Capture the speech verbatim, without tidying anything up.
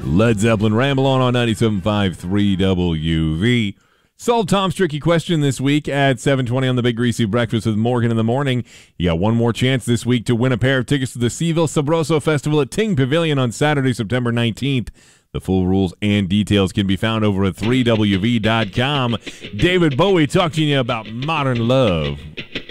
Led Zeppelin Ramble On on ninety-seven point five three W V. Solve Tom's tricky question this week at seven twenty on the Big Greasy Breakfast with Morgan in the morning. You got one more chance this week to win a pair of tickets to the Seville Sabroso Festival at Ting Pavilion on Saturday, September nineteenth. The full rules and details can be found over at three W V dot com. David Bowie talking to you about modern love.